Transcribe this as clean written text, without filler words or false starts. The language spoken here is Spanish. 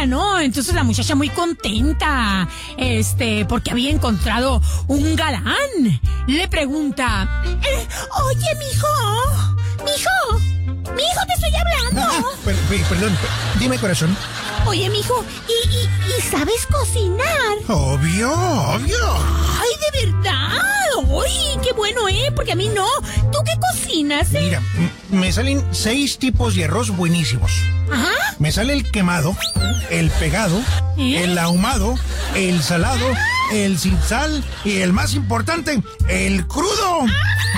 llega, ¿no? Entonces la muchacha muy contenta, porque había encontrado un galán. Le pregunta, oye, mijo, te estoy hablando. Perdón, dime, corazón. Oye, mijo, ¿y sabes cocinar? Obvio. Ay, ¿de verdad? Ay, qué bueno, porque a mí no. ¿Tú qué cocinas, Mira, me salen 6 tipos de arroz buenísimos. Ajá. Me sale el quemado, el pegado, el ahumado, el salado, el sin sal y el más importante, el crudo.